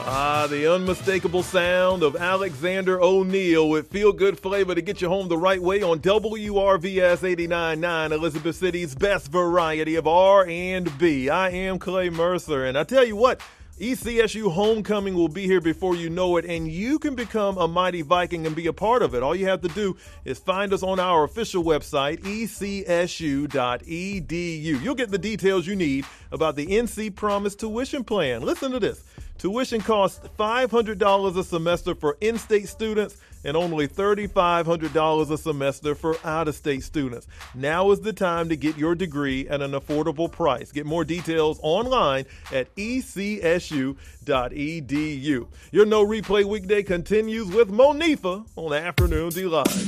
The unmistakable sound of Alexander O'Neal with feel-good flavor to get you home the right way on WRVS 89.9, Elizabeth City's best variety of R&B. I am Clay Mercer, and I tell you what, ECSU Homecoming will be here before you know it, and you can become a Mighty Viking and be a part of it. All you have to do is find us on our official website, ecsu.edu. You'll get the details you need about the NC Promise tuition plan. Listen to this. Tuition costs $500 a semester for in-state students and only $3,500 a semester for out-of-state students. Now is the time to get your degree at an affordable price. Get more details online at ecsu.edu. Your No Replay weekday continues with Monifa on Afternoon Delight.